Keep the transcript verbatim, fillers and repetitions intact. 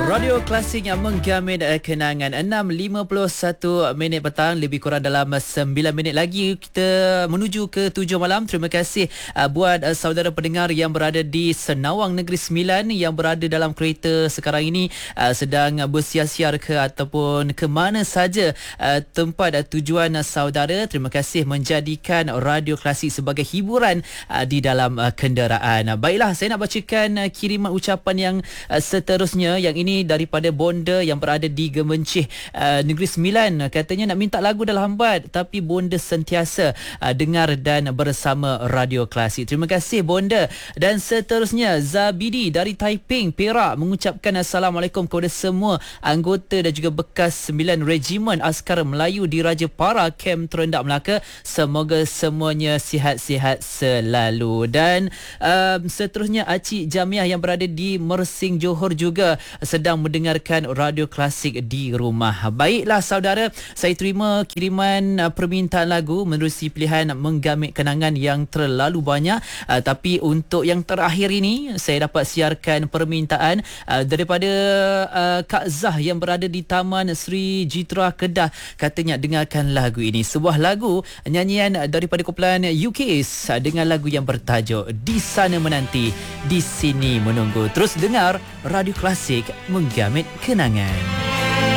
Radio Klasik yang menggamit kenangan. Enam lima puluh satu minit petang, lebih kurang dalam sembilan minit lagi kita menuju ke tujuh malam. Terima kasih uh, buat uh, saudara pendengar yang berada di Senawang Negeri Sembilan, yang berada dalam kereta sekarang ini, uh, sedang bersiar-siar ke ataupun ke mana saja uh, tempat uh, tujuan uh, saudara. Terima kasih menjadikan Radio Klasik sebagai hiburan uh, di dalam uh, kenderaan. Uh, baiklah, saya nak bacakan uh, kiriman ucapan yang uh, seterusnya. Yang ini daripada Bonda yang berada di Gemencih, uh, Negeri Sembilan. Katanya nak minta lagu dah lambat, tapi Bonda sentiasa uh, dengar dan bersama Radio Klasik. Terima kasih Bonda. Dan seterusnya Zabidi dari Taiping, Perak, mengucapkan Assalamualaikum kepada semua anggota dan juga bekas sembilan Regimen Askar Melayu di Raja Para, Kem Terendak Melaka. Semoga semuanya sihat-sihat selalu. Dan um, seterusnya Acik Jamiah yang berada di Mersing, Johor juga sedang mendengarkan Radio Klasik di rumah. Baiklah saudara, saya terima kiriman uh, permintaan lagu menerusi pilihan menggamit kenangan yang terlalu banyak. Uh, tapi untuk yang terakhir ini, saya dapat siarkan permintaan uh, daripada uh, Kak Zah yang berada di Taman Sri Jitra Kedah. Katanya dengarkan lagu ini. Sebuah lagu nyanyian daripada kumpulan U K S dengan lagu yang bertajuk Di Sana Menanti, Di Sini Menunggu. Terus dengar Radio Klasik menggamit kenangan.